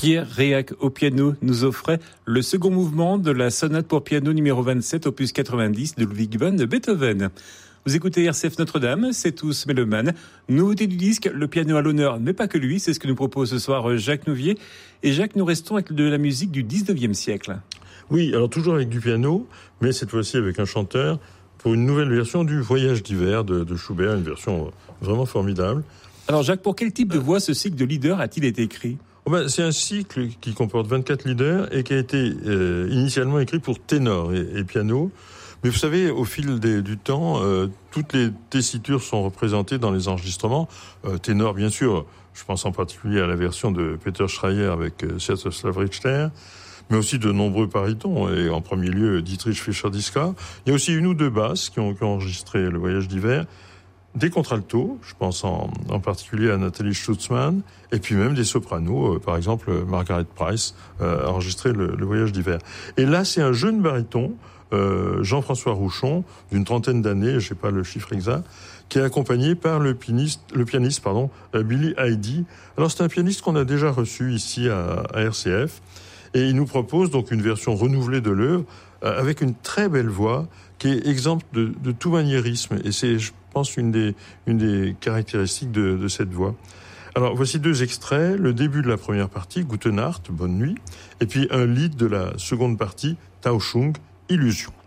Pierre Réac au piano nous offrait le second mouvement de la sonate pour piano numéro 27, opus 90 de Ludwig van Beethoven. Vous écoutez RCF Notre-Dame, c'est tous mélomanes. Nouveauté du disque, le piano à l'honneur, mais pas que lui, c'est ce que nous propose ce soir Jacques Nouvier. Et Jacques, nous restons avec de la musique du 19e siècle. Oui, alors toujours avec du piano, mais cette fois-ci avec un chanteur, pour une nouvelle version du Voyage d'hiver de Schubert, une version vraiment formidable. Alors Jacques, pour quel type de voix ce cycle de leader a-t-il été écrit ? C'est un cycle qui comporte 24 leaders et qui a été initialement écrit pour ténor et piano. Mais vous savez, au fil du temps, toutes les tessitures sont représentées dans les enregistrements. Ténor, bien sûr, je pense en particulier à la version de Peter Schreier avec Sviatoslav Richter, mais aussi de nombreux barytons, et en premier lieu Dietrich Fischer-Dieskau. Il y a aussi une ou deux basses qui ont enregistré le Voyage d'hiver. Des contraltos, je pense en particulier à Nathalie Stutzmann, et puis même des sopranos, par exemple Margaret Price a enregistré le Voyage d'hiver. Et là, c'est un jeune baryton, Jean-François Rouchon, d'une trentaine d'années, je sais pas le chiffre exact, qui est accompagné par le pianiste, Billy Heidi. Alors c'est un pianiste qu'on a déjà reçu ici à RCF, et il nous propose donc une version renouvelée de l'œuvre, avec une très belle voix, qui est exempte de tout maniérisme, et c'est, je pense, une des caractéristiques de cette voix. Alors, voici deux extraits. Le début de la première partie, Gute Nacht, bonne nuit, et puis un lied de la seconde partie, Tauschung, illusion.